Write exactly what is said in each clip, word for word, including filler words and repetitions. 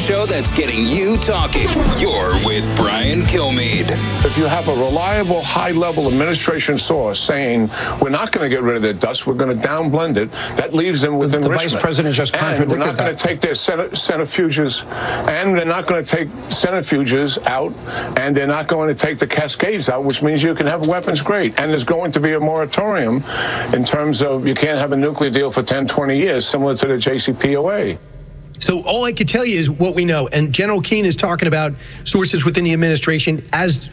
show that's getting you talking. You're with Brian Kilmeade. If you have a reliable, high-level administration source saying we're not going to get rid of their dust, we're going to downblend it, that leaves them with the enrichment. The vice president just contradicted and we're not going to take their centrifuges, and they're not going to take centrifuges out, and they're not going to take the cascades out, which means you can have weapons grade. And there's going to be a moratorium in terms of you can't have a nuclear deal for ten, twenty years, similar to the J C P O A. So all I can tell you is what we know. And General Keane is talking about sources within the administration, as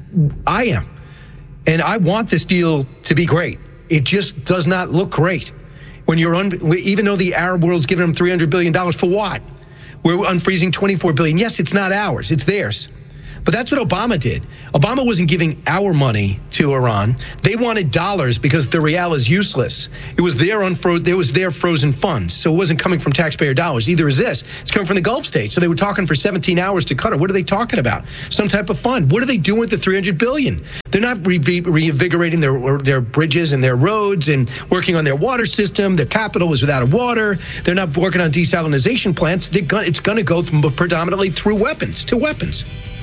I am. And I want this deal to be great. It just does not look great. When you're un- even though the Arab world's giving them three hundred billion dollars for what? We're unfreezing twenty-four billion dollars. Yes, it's not ours. It's theirs. But that's what Obama did. Obama wasn't giving our money to Iran. They wanted dollars because the real is useless. It was their unfro- there was their frozen funds. So it wasn't coming from taxpayer dollars. Either is this. It's coming from the Gulf states. So they were talking for seventeen hours to Qatar. What are they talking about? Some type of fund. What are they doing with the three hundred billion dollars? They're not re- reinvigorating their their bridges and their roads and working on their water system. Their capital is without water. They're not working on desalination plants. They're gonna, it's going to go predominantly through weapons, to weapons.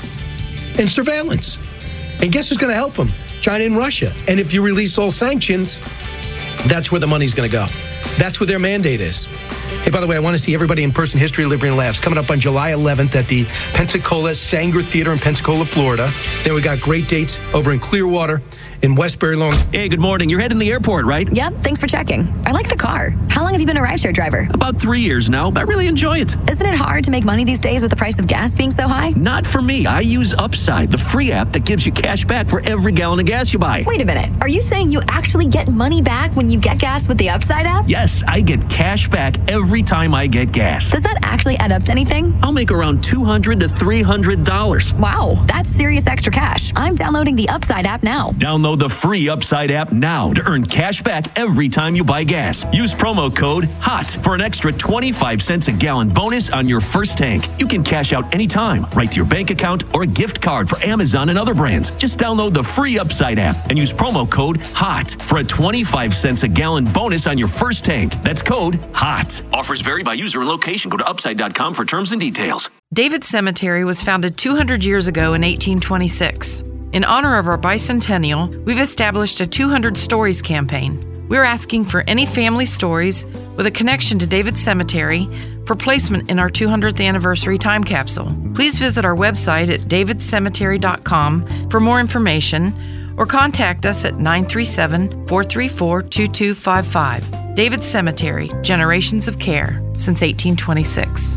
And surveillance. And guess who's going to help them? China and Russia. And if you release all sanctions, that's where the money's going to go. That's what their mandate is. Hey, by the way, I want to see everybody in person. History, Liberty, and Laughs coming up on July eleventh at the Pensacola Sanger Theater in Pensacola, Florida. Then we got great dates over in Clearwater, in Westbury Long. Hey, good morning. You're heading to the airport, right? Yep, thanks for checking. I like the car. How long have you been a rideshare driver? About three years now. I really enjoy it. Isn't it hard to make money these days with the price of gas being so high? Not for me. I use Upside, the free app that gives you cash back for every gallon of gas you buy. Wait a minute. Are you saying you actually get money back when you get gas with the Upside app? Yes, I get cash back every time I get gas. Does that actually add up to anything? I'll make around two hundred to three hundred dollars. Wow, that's serious extra cash. I'm downloading the Upside app now. Download the free Upside app now to earn cash back every time you buy gas. Use promo code HOT for an extra twenty-five cents a gallon bonus on your first tank. You can cash out anytime, right to your bank account or a gift card for Amazon and other brands. Just download the free Upside app and use promo code HOT for a twenty-five cents a gallon bonus on your first tank. That's code HOT. Offers vary by user and location. Go to upside dot com for terms and details. David Cemetery was founded two hundred years ago in eighteen twenty-six. In honor of our bicentennial, we've established a two hundred Stories campaign. We're asking for any family stories with a connection to David Cemetery for placement in our two hundredth anniversary time capsule. Please visit our website at david cemetery dot com for more information or contact us at nine three seven, four three four, two two five five. David Cemetery, generations of care since eighteen twenty-six.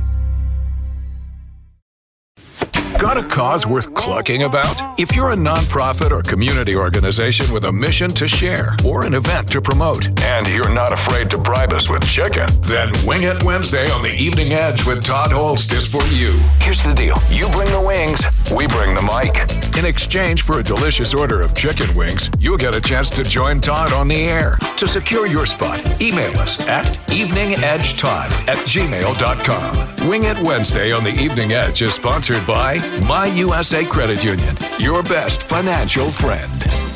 Got a cause worth clucking about? If you're a nonprofit or community organization with a mission to share or an event to promote, and you're not afraid to bribe us with chicken, then Wing It Wednesday on the Evening Edge with Todd Holst is for you. Here's the deal. You bring the wings, we bring the mic. In exchange for a delicious order of chicken wings, you'll get a chance to join Todd on the air. To secure your spot, email us at eveningedgetodd at gmail dot com. Wing It Wednesday on the Evening Edge is sponsored by My U S A Credit Union, your best financial friend.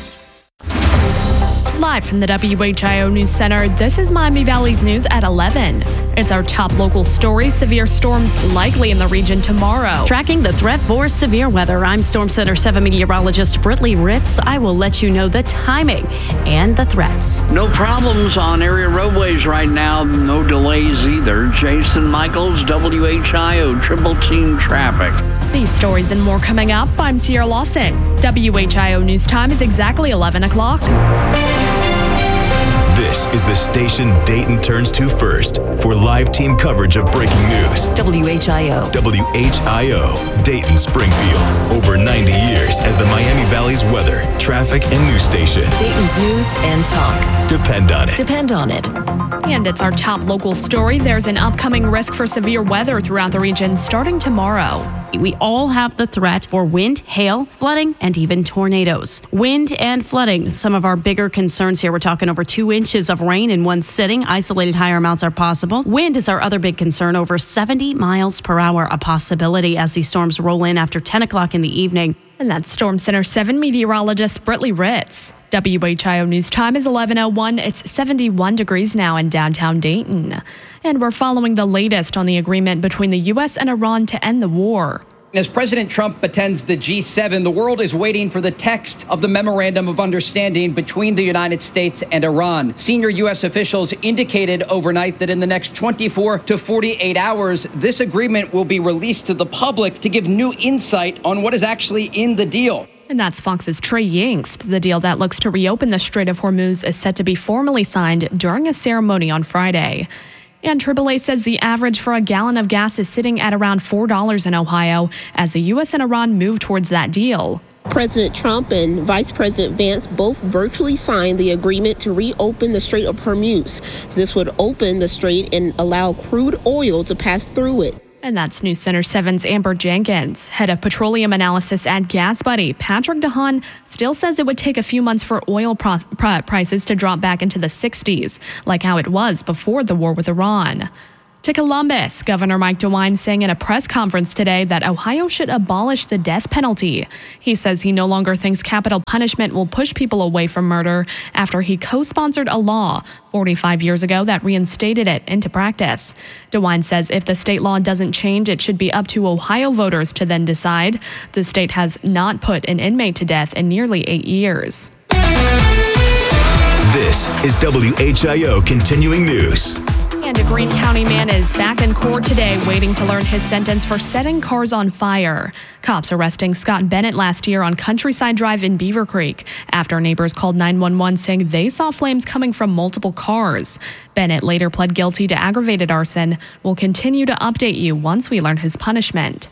Live from the W H I O News Center, this is Miami Valley's News at eleven. It's our top local story. Severe storms likely in the region tomorrow. Tracking the threat for severe weather, I'm Storm Center seven meteorologist Britley Ritz. I will let you know the timing and the threats. No problems on area roadways right now. No delays either. Jason Michaels, W H I O Triple Team Traffic. These stories and more coming up. I'm Sierra Lawson. W H I O News Time is exactly eleven o'clock. This is the station Dayton turns to first for live team coverage of breaking news. W H I O. W H I O, Dayton Springfield. Over ninety years as the Miami Valley's weather, traffic, and news station. Dayton's news and talk. Depend on it. Depend on it. And it's our top local story. There's an upcoming risk for severe weather throughout the region starting tomorrow. We all have the threat for wind, hail, flooding, and even tornadoes. Wind and flooding, some of our bigger concerns here. We're talking over two inches inches of rain in one sitting. Isolated higher amounts are possible. Wind is our other big concern, over seventy miles per hour, a possibility as these storms roll in after ten o'clock in the evening. And that's Storm Center seven meteorologist Britley Ritz. W H I O News Time is eleven oh one. It's seventy-one degrees now in downtown Dayton. And we're following the latest on the agreement between the U S and Iran to end the war. As President Trump attends the G seven, the world is waiting for the text of the Memorandum of Understanding between the United States and Iran. Senior U S officials indicated overnight that in the next twenty-four to forty-eight hours, this agreement will be released to the public to give new insight on what is actually in the deal. And that's Fox's Trey Yingst. The deal that looks to reopen the Strait of Hormuz is set to be formally signed during a ceremony on Friday. And triple A says the average for a gallon of gas is sitting at around four dollars in Ohio as the U S and Iran move towards that deal. President Trump and Vice President Vance both virtually signed the agreement to reopen the Strait of Hormuz. This would open the strait and allow crude oil to pass through it. And that's News Center seven's Amber Jenkins. Head of petroleum analysis at GasBuddy, Patrick DeHaan, still says it would take a few months for oil pro- pr- prices to drop back into the sixties, like how it was before the war with Iran. To Columbus, Governor Mike DeWine saying in a press conference today that Ohio should abolish the death penalty. He says he no longer thinks capital punishment will push people away from murder after he co-sponsored a law forty-five years ago that reinstated it into practice. DeWine says if the state law doesn't change, it should be up to Ohio voters to then decide. The state has not put an inmate to death in nearly eight years. This is W H I O Continuing News. And a Greene County man is back in court today waiting to learn his sentence for setting cars on fire. Cops arresting Scott Bennett last year on Countryside Drive in Beaver Creek after neighbors called nine one one saying they saw flames coming from multiple cars. Bennett later pled guilty to aggravated arson. We'll continue to update you once we learn his punishment.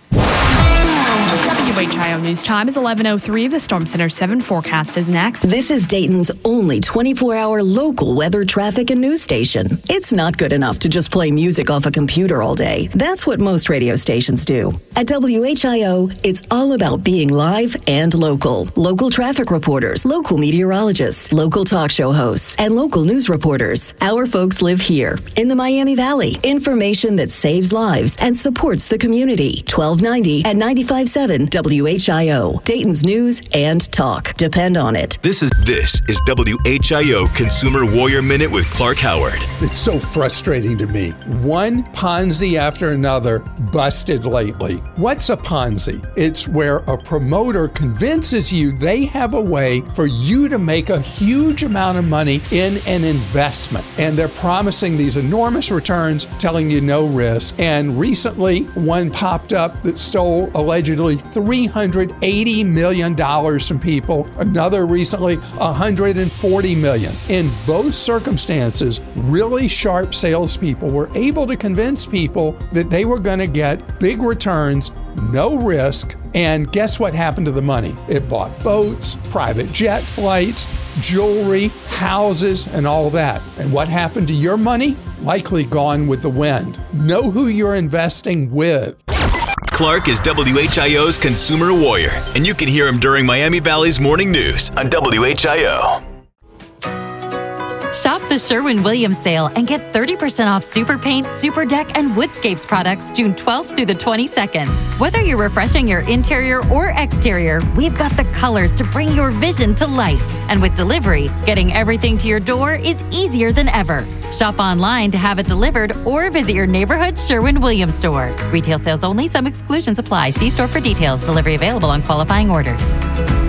W H I O News Time is eleven oh three. The Storm Center seven forecast is next. This is Dayton's only twenty-four hour local weather, traffic, and news station. It's not good enough to just play music off a computer all day. That's what most radio stations do. At W H I O, it's all about being live and local. Local traffic reporters, local meteorologists, local talk show hosts, and local news reporters. Our folks live here in the Miami Valley. Information that saves lives and supports the community. twelve ninety at ninety-five point seven W H I O. Dayton's news and talk. Depend on it. This is this is W H I O Consumer Warrior Minute with Clark Howard. It's so frustrating to me. One Ponzi after another busted lately. What's a Ponzi? It's where a promoter convinces you they have a way for you to make a huge amount of money in an investment. And they're promising these enormous returns, telling you no risk. And recently, one popped up that stole allegedly three hundred eighty million dollars from people. Another recently, one hundred forty million dollars. In both circumstances, really sharp salespeople were able to convince people that they were going to get big returns, no risk, and guess what happened to the money? It bought boats, private jet flights, jewelry, houses, and all that. And what happened to your money? Likely gone with the wind. Know who you're investing with. Clark is W H I O's Consumer Warrior, and you can hear him during Miami Valley's Morning News on W H I O. Shop the Sherwin-Williams sale and get thirty percent off Super Paint, Super Deck, and Woodscapes products June twelfth through the twenty-second. Whether you're refreshing your interior or exterior, we've got the colors to bring your vision to life. And with delivery, getting everything to your door is easier than ever. Shop online to have it delivered or visit your neighborhood Sherwin-Williams store. Retail sales only. Some exclusions apply. See store for details. Delivery available on qualifying orders.